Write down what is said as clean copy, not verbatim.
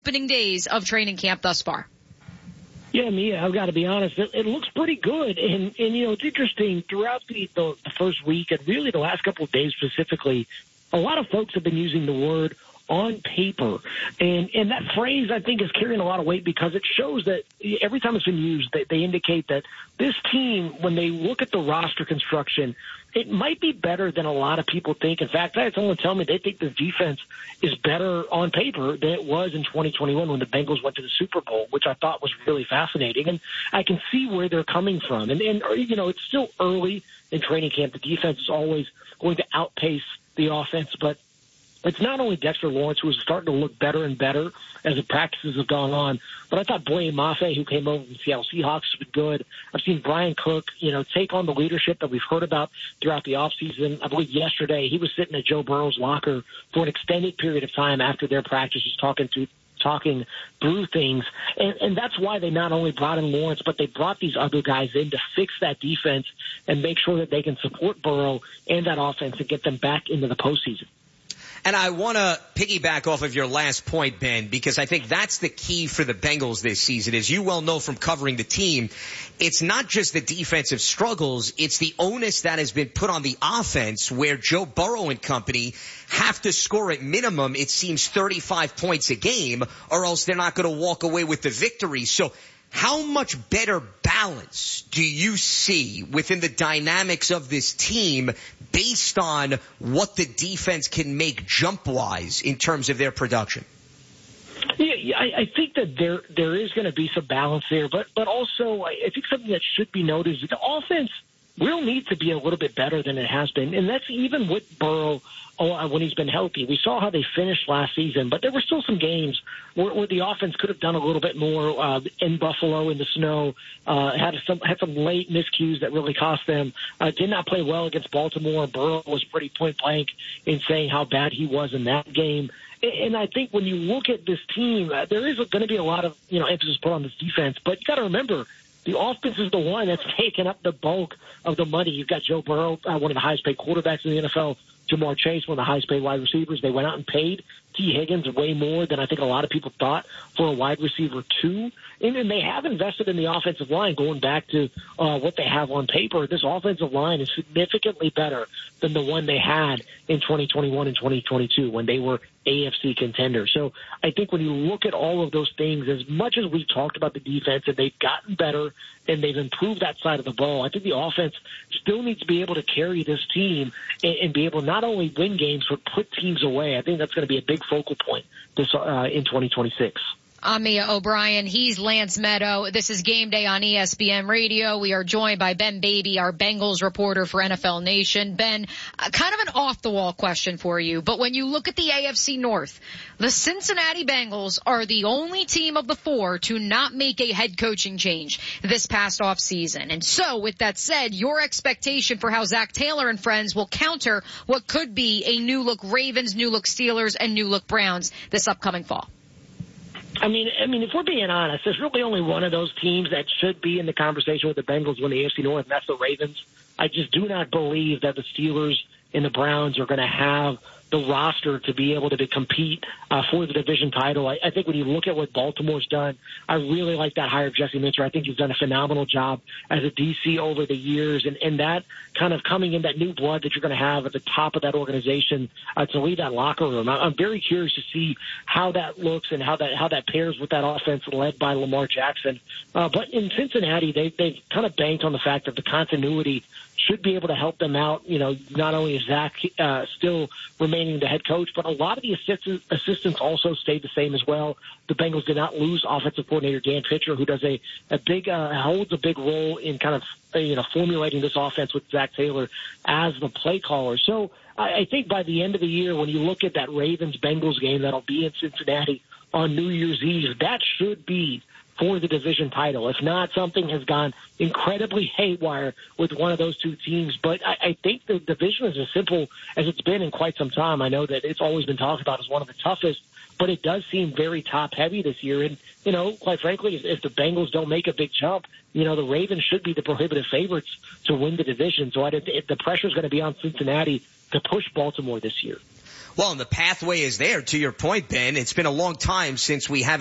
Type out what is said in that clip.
opening days of training camp thus far? Yeah, Mia, I've got to be honest. It looks pretty good. And it's interesting. Throughout the first week and really the last couple of days specifically, a lot of folks have been using the word on paper. And that phrase, I think, is carrying a lot of weight because it shows that every time it's been used, they indicate that this team, when they look at the roster construction, it might be better than a lot of people think. In fact, I had someone tell me they think the defense is better on paper than it was in 2021 when the Bengals went to the Super Bowl, which I thought was really fascinating. And I can see where they're coming from. And it's still early in training camp. The defense is always going to outpace the offense, but it's not only Dexter Lawrence, who is starting to look better and better as the practices have gone on, but I thought Boye Mafe, who came over from the Seattle Seahawks, has been good. I've seen Brian Cook, take on the leadership that we've heard about throughout the offseason. I believe yesterday he was sitting at Joe Burrow's locker for an extended period of time after their practices talking through things. And that's why they not only brought in Lawrence, but they brought these other guys in to fix that defense and make sure that they can support Burrow and that offense and get them back into the postseason. And I want to piggyback off of your last point, Ben, because I think that's the key for the Bengals this season. As you well know from covering the team, it's not just the defensive struggles, it's the onus that has been put on the offense where Joe Burrow and company have to score at minimum, it seems, 35 points a game, or else they're not going to walk away with the victory. So how much better balance do you see within the dynamics of this team based on what the defense can make jump-wise in terms of their production? Yeah, I think that there is going to be some balance there, but also I think something that should be noted is the offense will need to be a little bit better than it has been, and that's even with Burrow when he's been healthy. We saw how they finished last season, but there were still some games where the offense could have done a little bit more in Buffalo in the snow, had some late miscues that really cost them, did not play well against Baltimore. Burrow was pretty point blank in saying how bad he was in that game. And I think when you look at this team, there is going to be a lot of emphasis put on this defense, but you got to remember, the offense is the one that's taken up the bulk of the money. You've got Joe Burrow, one of the highest paid quarterbacks in the NFL, Jamar Chase, one of the highest paid wide receivers. They went out and paid T. Higgins way more than I think a lot of people thought for a wide receiver too. And they have invested in the offensive line going back to what they have on paper. This offensive line is significantly better than the one they had in 2021 and 2022 when they were AFC contenders. So I think when you look at all of those things, as much as we've talked about the defense and they've gotten better and they've improved that side of the ball, I think the offense still needs to be able to carry this team and be able to not only win games but put teams away. I think that's going to be a big focal point in 2026. I'm Mia O'Brien. He's Lance Meadow. This is Game Day on ESPN Radio. We are joined by Ben Beatty, our Bengals reporter for NFL Nation. Ben, kind of an off-the-wall question for you, but when you look at the AFC North, the Cincinnati Bengals are the only team of the four to not make a head coaching change this past offseason. And so, with that said, your expectation for how Zach Taylor and friends will counter what could be a new-look Ravens, new-look Steelers, and new-look Browns this upcoming fall? I mean, if we're being honest, there's really only one of those teams that should be in the conversation with the Bengals win the AFC North, and that's the Ravens. I just do not believe that the Steelers and the Browns are going to have the roster to be able to compete for the division title. I think when you look at what Baltimore's done, I really like that hire of Jesse Minter. I think he's done a phenomenal job as a DC over the years, and that kind of coming in, that new blood that you're going to have at the top of that organization to lead that locker room. I'm very curious to see how that looks and how that pairs with that offense led by Lamar Jackson. But in Cincinnati, they've kind of banked on the fact that the continuity should be able to help them out. Not only is Zach still remaining the head coach, but a lot of the assistants also stayed the same as well. The Bengals did not lose offensive coordinator Dan Pitcher, who does holds a big role in kind of formulating this offense with Zach Taylor as the play caller. So I think by the end of the year, when you look at that Ravens-Bengals game that'll be in Cincinnati on New Year's Eve, that should be for the division title. If not, something has gone incredibly haywire with one of those two teams. But I think the division is as simple as it's been in quite some time. I know that it's always been talked about as one of the toughest, but it does seem very top-heavy this year. And, quite frankly, if the Bengals don't make a big jump, the Ravens should be the prohibitive favorites to win the division. So the pressure is going to be on Cincinnati to push Baltimore this year. Well, and the pathway is there, to your point, Ben. It's been a long time since we haven't